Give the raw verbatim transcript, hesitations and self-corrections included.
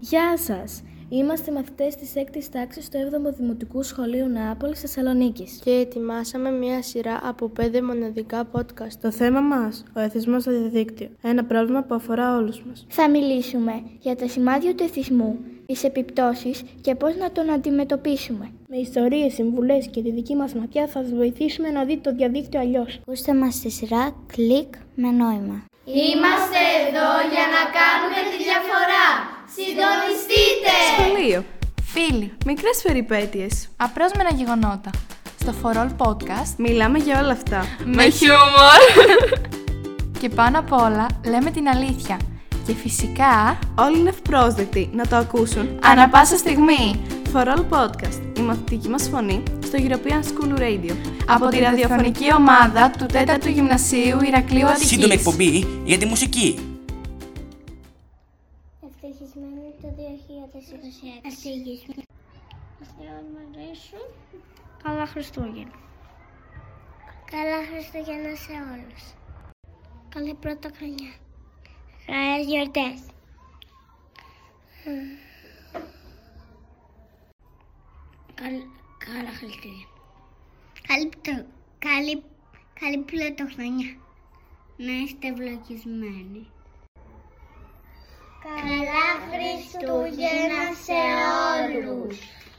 Γεια σας! Είμαστε μαθητές της έκτης τάξης του έβδομου Δημοτικού Σχολείου Νεάπολης Θεσσαλονίκης. Και ετοιμάσαμε μια σειρά από πέντε μοναδικά podcast. Το θέμα μας, ο εθισμός στο διαδίκτυο. Ένα πρόβλημα που αφορά όλους μας. Θα μιλήσουμε για τα σημάδια του εθισμού, τις επιπτώσεις και πώς να τον αντιμετωπίσουμε. Με ιστορίες, συμβουλές και τη δική μας ματιά θα σας βοηθήσουμε να δείτε το διαδίκτυο αλλιώς. Ακούστε μας στη σειρά Κλικ με νόημα. Είμαστε εδώ για να κάνουμε τη διαφορά. Συντονιστείτε! Σχολείο, φίλοι, μικρές περιπέτειες, απρόσμενα γεγονότα. Στο For All Podcast μιλάμε για όλα αυτά με χιούμορ. Και πάνω απ' όλα λέμε την αλήθεια. Και φυσικά όλοι είναι ευπρόσδεκτοι να το ακούσουν ανά πάσα στιγμή. For All Podcast, η μαθητική μας φωνή στο European School Radio, από τη ραδιοφωνική ομάδα του τέταρτου Γυμνασίου Ηρακλείου Αττικής. Σύντομη εκπομπή για τη μουσική. Ευτυχισμένοι το δύο χιλιάδες είκοσι έξι. Ευτυχισμένοι. Καλά Χριστούγεννα. Καλά Χριστούγεννα σε όλους. Καλή πρωτοχρονιά. Καλές γιορτές. Καλά Χριστούγεννα. Καλή, καλή, καλή πρωτοχρονιά. Να είστε ευλογισμένοι. Καλά Χριστούγεννα σε όλους!